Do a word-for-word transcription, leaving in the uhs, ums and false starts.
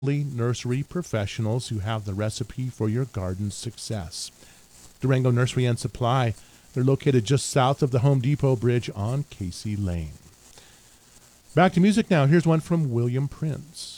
nursery professionals who have the recipe for your garden's success. Durango Nursery and Supply. They're located just south of the Home Depot Bridge on Casey Lane. Back to music now. Here's one from William Prince.